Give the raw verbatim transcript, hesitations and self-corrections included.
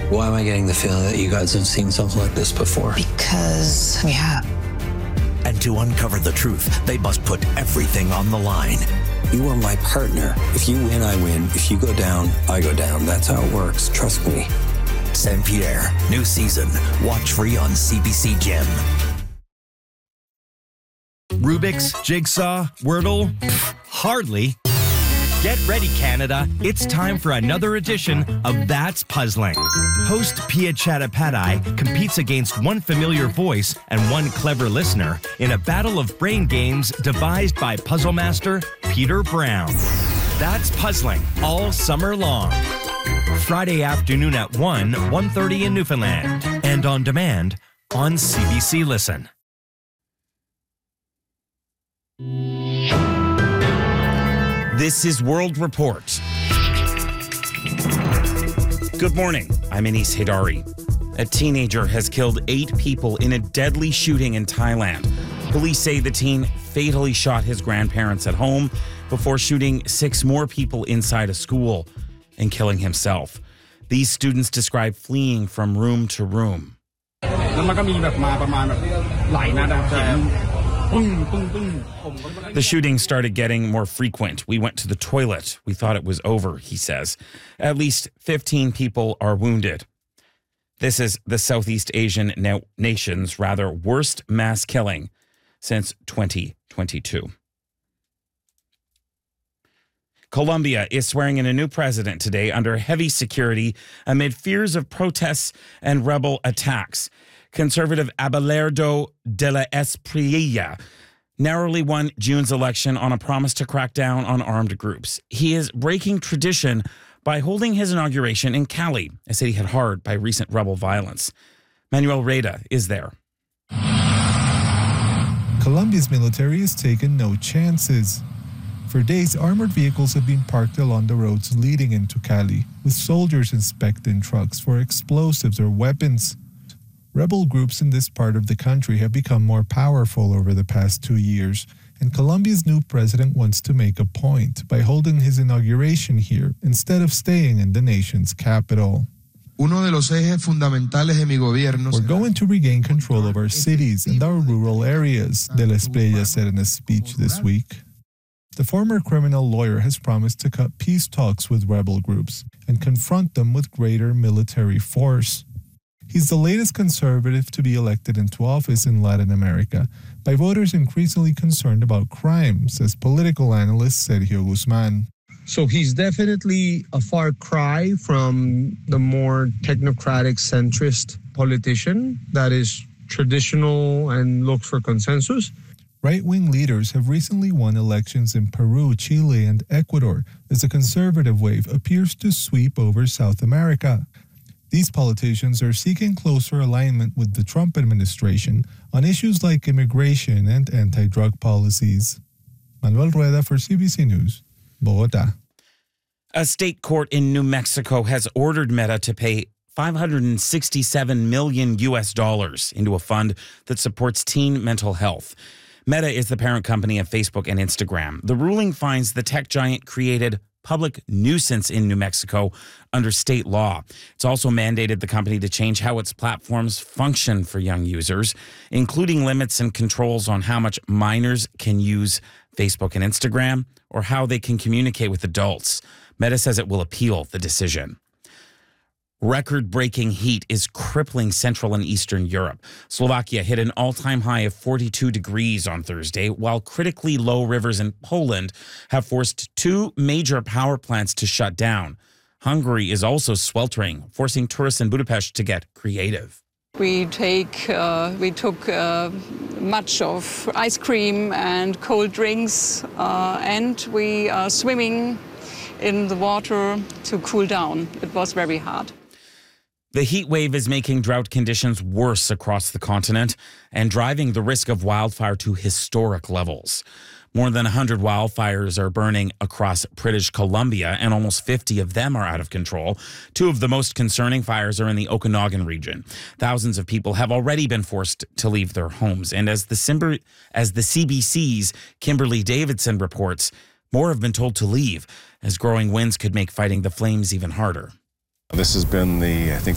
Why am I getting the feeling that you guys have seen something like this before? Because we have. And to uncover the truth, they must put everything on the line. You are my partner. If you win, I win. If you go down, I go down. That's how it works. Trust me. Saint Pierre, new season. Watch free on C B C Gem. Rubik's, Jigsaw, Wordle? Pfft, hardly. Get ready, Canada. It's time for another edition of That's Puzzling. Host Pia Chattopadhyay competes against one familiar voice and one clever listener in a battle of brain games devised by puzzle master Peter Brown. That's Puzzling all summer long. Friday afternoon at one, one thirty in Newfoundland. And on demand on C B C Listen. This is World Report. Good morning. I'm Anis Haidari. A teenager has killed eight people in a deadly shooting in Thailand. Police say the teen fatally shot his grandparents at home before shooting six more people inside a school and killing himself. These students describe fleeing from room to room. The shooting started getting more frequent. We went to the toilet. We thought it was over, he says. At least fifteen people are wounded. This is the Southeast Asian na- nation's rather worst mass killing since twenty twenty-two. Colombia is swearing in a new president today under heavy security amid fears of protests and rebel attacks. Conservative Abelardo de la Espriella narrowly won June's election on a promise to crack down on armed groups. He is breaking tradition by holding his inauguration in Cali, a city hit hard by recent rebel violence. Manuel Reda is there. Colombia's military has taken no chances. For days, armored vehicles have been parked along the roads leading into Cali, with soldiers inspecting trucks for explosives or weapons. Rebel groups in this part of the country have become more powerful over the past two years, and Colombia's new president wants to make a point by holding his inauguration here instead of staying in the nation's capital. Uno de los ejes fundamentales de mi gobierno. We're going to regain control of our cities and our rural areas, De la Espriella said in a speech this week. The former criminal lawyer has promised to cut peace talks with rebel groups and confront them with greater military force. He's the latest conservative to be elected into office in Latin America by voters increasingly concerned about crime, says political analyst Sergio Guzman. So he's definitely a far cry from the more technocratic centrist politician that is traditional and looks for consensus. Right-wing leaders have recently won elections in Peru, Chile, and Ecuador as the conservative wave appears to sweep over South America. These politicians are seeking closer alignment with the Trump administration on issues like immigration and anti-drug policies. Manuel Rueda for C B C News, Bogotá. A state court in New Mexico has ordered Meta to pay five hundred sixty-seven million U S dollars into a fund that supports teen mental health. Meta is the parent company of Facebook and Instagram. The ruling finds the tech giant created public nuisance in New Mexico under state law. It's also mandated the company to change how its platforms function for young users, including limits and controls on how much minors can use Facebook and Instagram or how they can communicate with adults. Meta says it will appeal the decision. Record-breaking heat is crippling Central and Eastern Europe. Slovakia hit an all-time high of forty-two degrees on Thursday, while critically low rivers in Poland have forced two major power plants to shut down. Hungary is also sweltering, forcing tourists in Budapest to get creative. We take, uh, we took uh, much of ice cream and cold drinks, uh, and we are swimming in the water to cool down. It was very hard. The heat wave is making drought conditions worse across the continent and driving the risk of wildfire to historic levels. More than one hundred wildfires are burning across British Columbia, and almost fifty of them are out of control. Two of the most concerning fires are in the Okanagan region. Thousands of people have already been forced to leave their homes. And as the, Simber, as the C B C's Kimberly Davidson reports, more have been told to leave, as growing winds could make fighting the flames even harder. This has been the, I think,